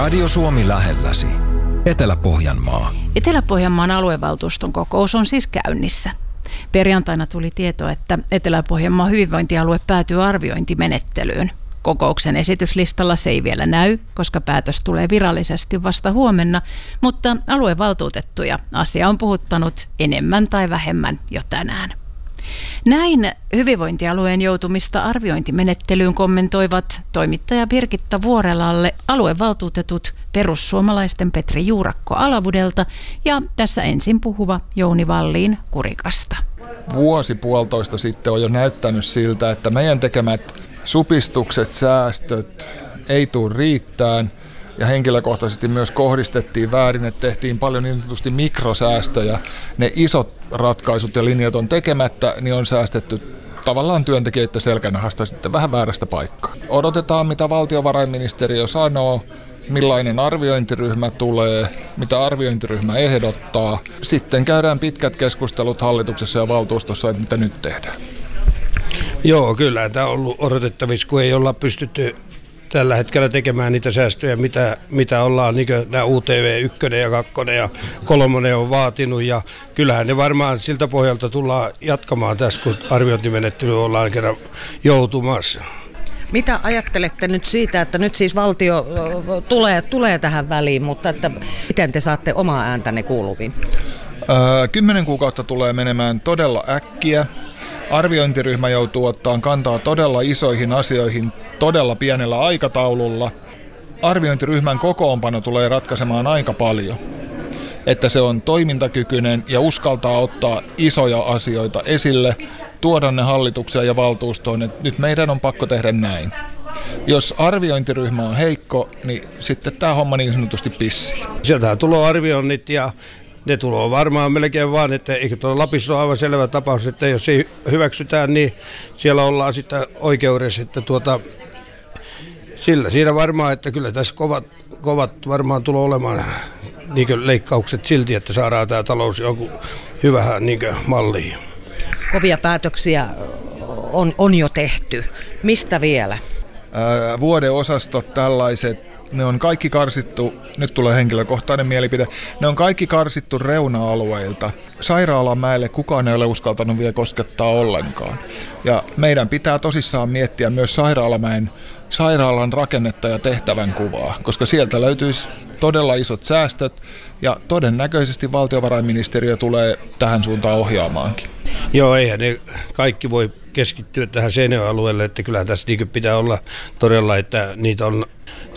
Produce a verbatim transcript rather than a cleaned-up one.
Radio Suomi lähelläsi. Etelä-Pohjanmaa. Etelä-Pohjanmaan aluevaltuuston kokous on siis käynnissä. Perjantaina tuli tieto, että Etelä-Pohjanmaan hyvinvointialue päätyy arviointimenettelyyn. Kokouksen esityslistalla se ei vielä näy, koska päätös tulee virallisesti vasta huomenna, mutta aluevaltuutettuja asia on puhuttanut enemmän tai vähemmän jo tänään. Näin hyvinvointialueen joutumista arviointimenettelyyn kommentoivat toimittaja Birgitta Vuorelalle aluevaltuutetut perussuomalaisten Petri Juurakko Alavudelta ja tässä ensin puhuva Jouni Vallin Kurikasta. Vuosi puolitoista sitten on jo näyttänyt siltä, että meidän tekemät supistukset, säästöt ei tule riittään. Ja henkilökohtaisesti myös kohdistettiin väärin, että tehtiin paljon niin sanotusti mikrosäästöjä. Ne isot ratkaisut ja linjat on tekemättä, niin on säästetty tavallaan työntekijöiden selkänahasta sitten vähän väärästä paikkaa. Odotetaan, mitä valtiovarainministeriö sanoo, millainen arviointiryhmä tulee, mitä arviointiryhmä ehdottaa. Sitten käydään pitkät keskustelut hallituksessa ja valtuustossa, että mitä nyt tehdään. Joo, kyllä tämä on ollut odotettavissa, kun ei olla pystytty tällä hetkellä tekemään niitä säästöjä, mitä, mitä ollaan, niin kuin nämä U T V yksi ja kaksi ja kolme on vaatinut. Ja kyllähän ne varmaan siltä pohjalta tullaan jatkamaan tässä, kun arviointimenettely ollaan kerran joutumassa. Mitä ajattelette nyt siitä, että nyt siis valtio tulee, tulee tähän väliin, mutta että miten te saatte omaa ääntänne kuuluviin? Öö, kymmenen kuukautta tulee menemään todella äkkiä. Arviointiryhmä joutuu ottaa kantaa todella isoihin asioihin todella pienellä aikataululla. Arviointiryhmän kokoonpano tulee ratkaisemaan aika paljon, että se on toimintakykyinen ja uskaltaa ottaa isoja asioita esille, tuoda ne hallitukseen ja valtuustoon, että nyt meidän on pakko tehdä näin. Jos arviointiryhmä on heikko, niin sitten tämä homma niin sanotusti pissii. Sieltä tulee arvioinnit ja ne tulee varmaan melkein vaan, että eikö tuolla Lapissa ole aivan selvä tapaus, että jos ei hyväksytään, niin siellä ollaan sitten oikeudessa, että tuota, sillä siinä varmaan, että kyllä tässä kovat, kovat varmaan tulee olemaan niin leikkaukset silti, että saadaan tämä talous joku hyvään niin malliin. Kovia päätöksiä on, on jo tehty. Mistä vielä? Ää, vuodeosastot tällaiset. Ne on kaikki karsittu, nyt tulee henkilökohtainen mielipide, ne on kaikki karsittu reuna-alueilta. Sairaalamäelle kukaan ei ole uskaltanut vielä koskettaa ollenkaan. Ja meidän pitää tosissaan miettiä myös Sairaalamäen sairaalan rakennetta ja tehtävän kuvaa, koska sieltä löytyisi todella isot säästöt ja todennäköisesti valtiovarainministeriö tulee tähän suuntaan ohjaamaankin. Joo, eihän ne kaikki voi keskittyä tähän Seinäjoen alueelle, että kyllähän tässä niin pitää olla todella, että niitä on